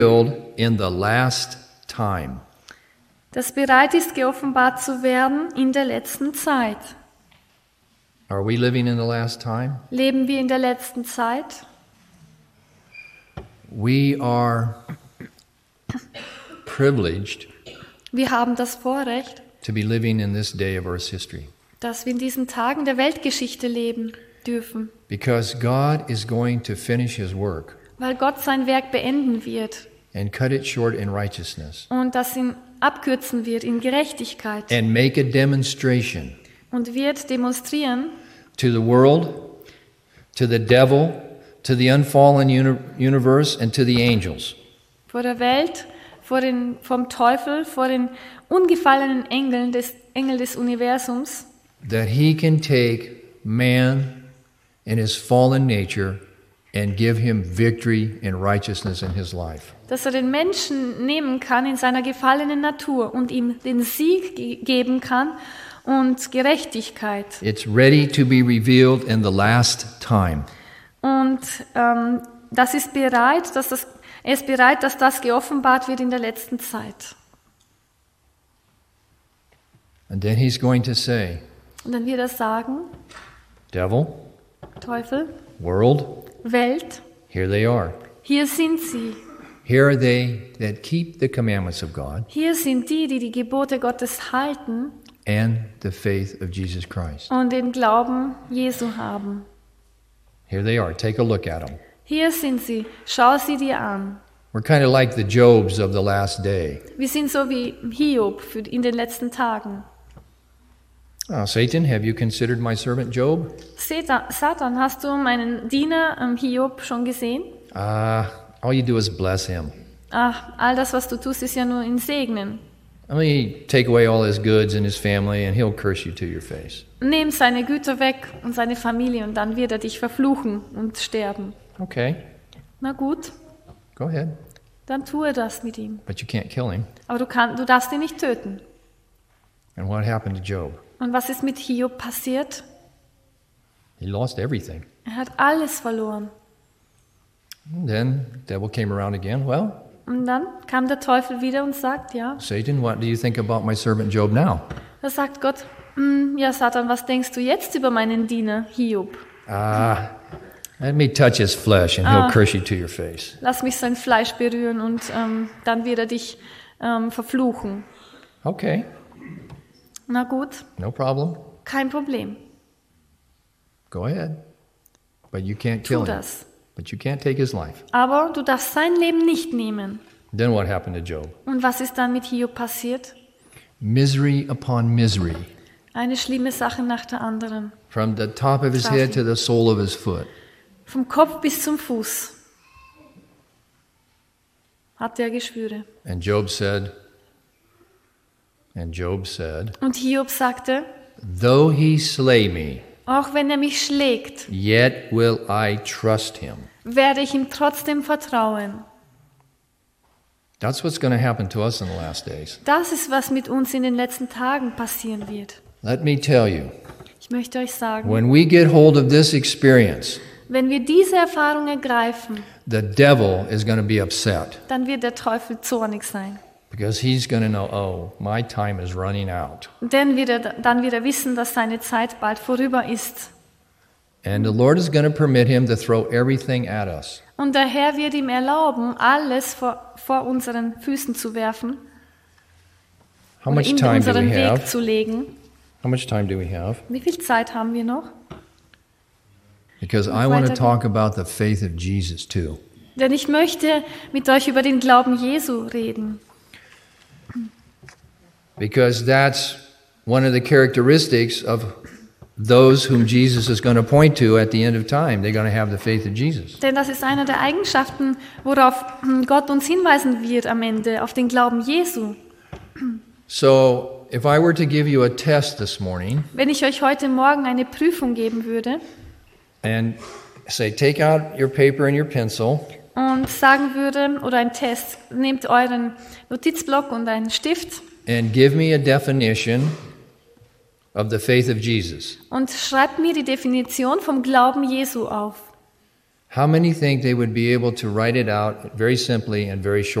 in the last time. Das bereit ist, geoffenbart zu werden in der letzten Zeit. Are we living in the last time? Leben wir in der letzten Zeit? We are privileged Wir haben das Vorrecht, to be living in this day of Earth's history. dass wir in diesen Tagen der Weltgeschichte leben dürfen, Because God is going to finish His work weil Gott sein Werk beenden wird and cut it short in righteousness und das ihn abkürzen wird in Gerechtigkeit and make a demonstration und wird demonstrieren to the world, to the devil, to the unfallen universe, and to the angels vor der Welt, vom Teufel, vor den ungefallenen Engel des Universums, that He can take man in his fallen nature and give him victory and righteousness in his life. dass er den Menschen nehmen kann in seiner gefallenen Natur und ihm den Sieg geben kann und Gerechtigkeit. It's ready to be revealed in the last time. Und das ist bereit, er ist bereit, dass das geoffenbart wird in der letzten Zeit. And then He's going to say, Und dann wird er sagen, devil, Teufel, world, Welt, here they are. hier sind sie. Here are they that keep the commandments of God Hier sind die, die die Gebote Gottes halten and the faith of Jesus Christ. und den Glauben Jesu haben. Here they are. Take a look at them. Hier sind sie. Schau sie dir an. We're kind of like the Jobs of the last day. Wir sind so wie Hiob in den letzten Tagen. Oh, Satan, have you considered my servant Job? Satan, hast du meinen Diener Hiob schon gesehen? All you do is bless him. Ach, all das, was du tust, ist ja nur ihn segnen. I mean, take away all his goods and his family, and he'll curse you to your face. Nimm seine Güter weg und seine Familie und dann wird er dich verfluchen und sterben. Okay, Na gut, go ahead. dann tue das mit ihm. But you can't kill him. Aber du darfst ihn nicht töten. And what happened to Job? Und was ist mit Hiob passiert? He lost everything. Er hat alles verloren. And then the devil came around again. Well, Und dann kam der Teufel wieder und sagt, ja, Satan, what do you think about my servant Job now? da sagt Gott, ja Satan, was denkst du jetzt über meinen Diener Hiob? Let me touch his flesh and he'll curse you to your face. Lass mich sein Fleisch berühren und dann wird er dich verfluchen. Okay, Na gut, no problem. kein Problem. Go ahead. But you can't Tu kill him. das. But you can't take his life. Aber du darfst sein Leben nicht nehmen. Then what happened to Job? Und was ist dann mit Hiob passiert? Misery upon misery. Eine schlimme Sache nach der anderen. From the top of his head to the sole of his foot. Vom Kopf bis zum Fuß hatte er Geschwüre. And Job said, Und Hiob sagte, though he slay me, auch wenn er mich schlägt, yet will I trust him. werde ich ihm trotzdem vertrauen. That's what's going to happen to us in the last days. Das ist, was mit uns in den letzten Tagen passieren wird. Let me tell you, Ich möchte euch sagen, when we get hold of this experience, wenn wir diese Erfahrung ergreifen, the devil is going to be upset dann wird der Teufel zornig sein. because he's going to know, oh, my time is running out. Denn dann wird er wissen, dass seine Zeit bald vorüber ist. And the Lord is going to permit him to throw everything at us. Und der Herr wird ihm erlauben, alles vor unseren Füßen zu werfen How oder much in time do unseren we Weg have? zu legen. How much time do we have? Wie viel Zeit haben wir noch? Because I Noch want to weitergehen? talk about the faith of Jesus too. Denn ich möchte mit euch über den Glauben Jesu reden. Because that's one of the characteristics of those whom Jesus is going to point to at the end of time. They're going to have the faith of Jesus. Denn das ist eine der Eigenschaften, worauf Gott uns hinweisen wird am Ende, auf den Glauben Jesu. So, if I were to give you a test this morning Wenn ich euch heute Morgen eine Prüfung geben würde and say, take out your paper and your pencil und sagen würde, oder ein Test, nehmt euren Notizblock und einen Stift and give me a definition of the faith of Jesus, und schreibt mir die Definition vom Glauben Jesu auf. How many think they would be able to write it out very simply and very short?